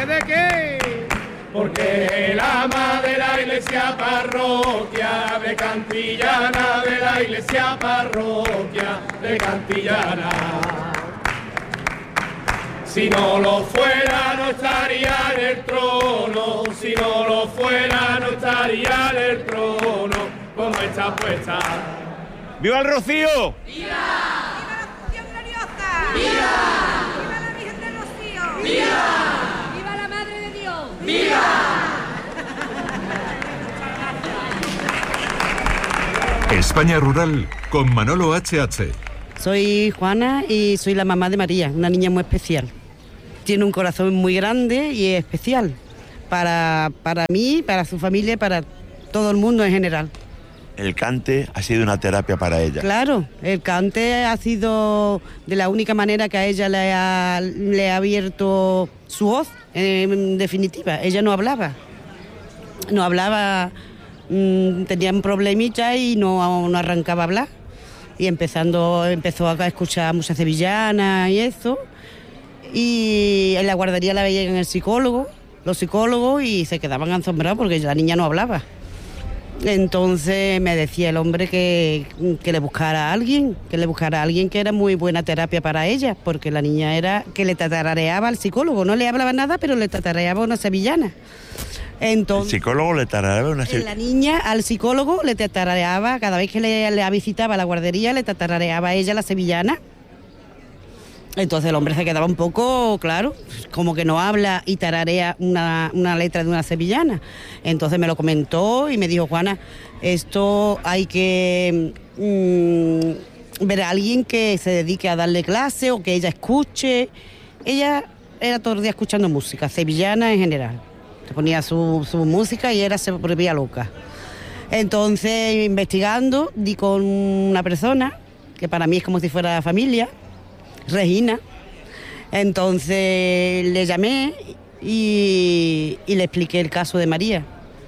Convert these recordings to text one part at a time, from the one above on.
¿Que de qué? Porque la ama de la iglesia parroquia de Cantillana, de la iglesia parroquia de Cantillana. Si no lo fuera no estaría en el trono, si no lo fuera no estaría en el trono, como está puesta. ¡Viva el Rocío! ¡Viva! ¡Viva la Función Gloriosa! ¡Viva! ¡Viva la Virgen del Rocío! ¡Viva! ¡Viva la Madre de Dios! ¡Viva! España Rural con Manolo H.H. Soy Juana y soy la mamá de María, una niña muy especial. Tiene un corazón muy grande y especial para mí, para su familia y para todo el mundo en general. El cante ha sido una terapia para ella. Claro, el cante ha sido de la única manera que a ella le ha abierto su voz, en definitiva. Ella no hablaba, tenía un problemita y no arrancaba a hablar. Y empezó a escuchar muchas sevillanas y eso. Y en la guardería la veían los psicólogos, y se quedaban asombrados porque la niña no hablaba. Entonces me decía el hombre que le buscara a alguien, que era muy buena terapia para ella, porque la niña era que le tatareaba al psicólogo, no le hablaba nada, pero le tatareaba una sevillana. Entonces, ¿el psicólogo le tatareaba una sevillana? La niña al psicólogo le tatareaba, cada vez que le visitaba la guardería, le tatareaba a ella la sevillana. Entonces el hombre se quedaba un poco, claro, como que no habla y tararea una letra de una sevillana. Entonces me lo comentó y me dijo, Juana, esto hay que ver a alguien que se dedique a darle clase o que ella escuche. Ella era todo el día escuchando música, sevillana en general. Se ponía su música y se volvía loca. Entonces, investigando, di con una persona que para mí es como si fuera familia, Regina. Entonces le llamé y le expliqué el caso de María.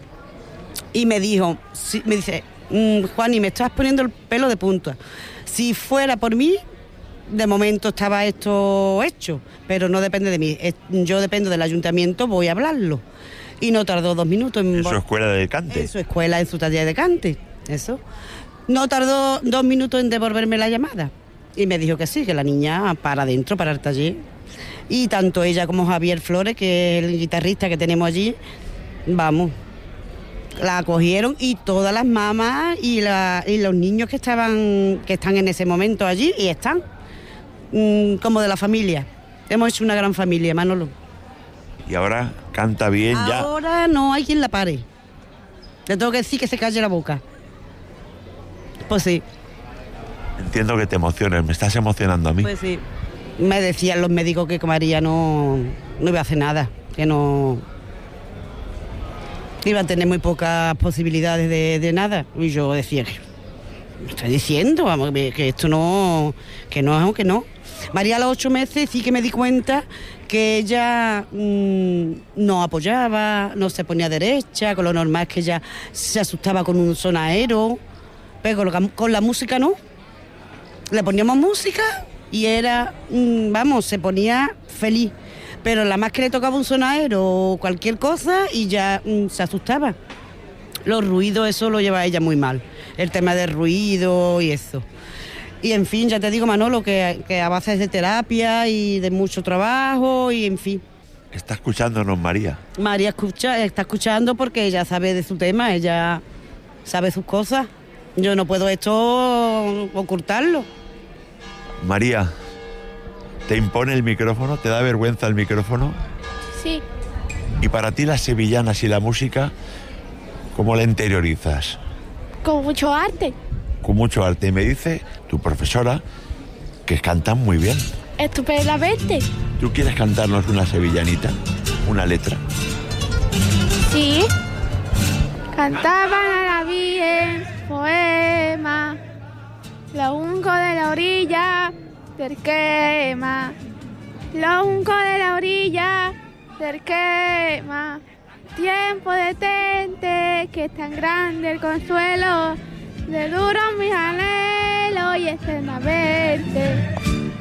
Y me dijo, Juan, y me estás poniendo el pelo de punta. Si fuera por mí, de momento estaba esto hecho, pero no depende de mí. Yo dependo del ayuntamiento, voy a hablarlo. Y no tardó 2 minutos en su escuela de cante. En su escuela, en su taller de cante, eso. No tardó 2 minutos en devolverme la llamada. Y me dijo que sí, que la niña para adentro, para el taller. Y tanto ella como Javier Flores, que es el guitarrista que tenemos allí, vamos, la acogieron, y todas las mamás y los niños que están en ese momento allí, y están como de la familia. Hemos hecho una gran familia, Manolo. Y ahora canta bien ya. Ahora no hay quien la pare. Le tengo que decir que se calle la boca. Pues sí. Entiendo que te emociones, me estás emocionando a mí. Pues sí. Me decían los médicos que María no iba a hacer nada, que no iba a tener muy pocas posibilidades de nada. Y yo decía, me estoy diciendo, vamos, que esto no. María a los 8 meses sí que me di cuenta que ella no apoyaba, no se ponía derecha, con lo normal es que ella se asustaba con un sonajero, pero con la música no. Le poníamos música y era, se ponía feliz. Pero la más que le tocaba un sonajero o cualquier cosa y ya se asustaba. Los ruidos, eso lo lleva ella muy mal. El tema del ruido y eso. Y en fin, ya te digo, Manolo, que a base de terapia y de mucho trabajo y en fin. Está escuchándonos María. María está escuchando porque ella sabe de su tema, ella sabe sus cosas. Yo no puedo esto ocultarlo. María, ¿te impone el micrófono? ¿Te da vergüenza el micrófono? Sí. ¿Y para ti las sevillanas y la música, cómo la interiorizas? Con mucho arte. Con mucho arte. Y me dice tu profesora que cantan muy bien. Estupendamente. ¿Tú quieres cantarnos una sevillanita? ¿Una letra? Sí. Cantaban a la Virgen poema, lo unco de la orilla del quema, lo unco de la orilla del quema. Tiempo detente, que es tan grande el consuelo, de duro mis anhelos y eternamente.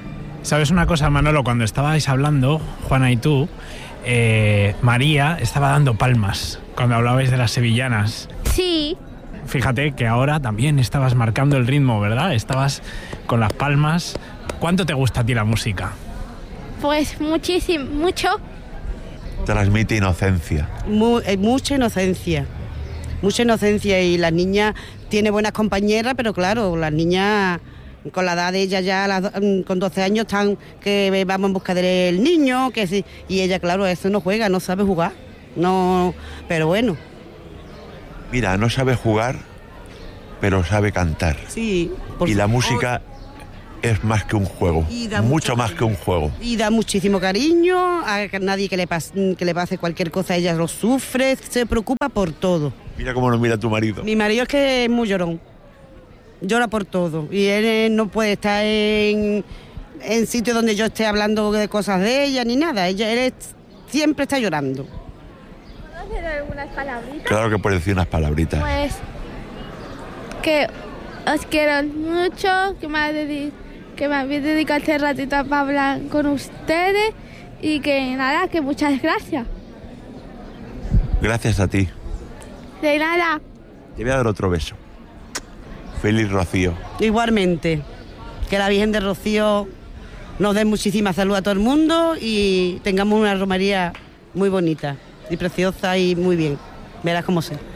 ¿Sabes una cosa, Manolo? Cuando estabais hablando, Juana y tú, María estaba dando palmas cuando hablabais de las sevillanas. Sí. Fíjate que ahora también estabas marcando el ritmo, ¿verdad? Estabas con las palmas. ¿Cuánto te gusta a ti la música? Pues muchísimo, mucho. Transmite inocencia. Mucha inocencia. Mucha inocencia y las niñas tiene buenas compañeras, pero claro, las niñas con la edad de ella ya con 12 años están que vamos en busca del niño, que sí, y ella claro, eso no juega, no sabe jugar, no, pero bueno. Mira, no sabe jugar, pero sabe cantar. Sí. Y la música es más que un juego, mucho más que un juego. Y da muchísimo cariño, a nadie que le pase cualquier cosa, ella lo sufre, se preocupa por todo. Mira cómo nos mira tu marido. Mi marido es que es muy llorón, llora por todo, y él no puede estar en sitios donde yo esté hablando de cosas de ella ni nada, él siempre está llorando. ¿Puedo hacer algunas palabritas? Claro que puedes decir unas palabritas. Pues que os quiero mucho, que me habéis dedicado este ratito para hablar con ustedes y que nada, que muchas gracias. Gracias a ti. De nada. Te voy a dar otro beso. Feliz Rocío. Igualmente, que la Virgen de Rocío nos dé muchísima salud a todo el mundo y tengamos una romería muy bonita y preciosa y muy bien. Verás cómo sea.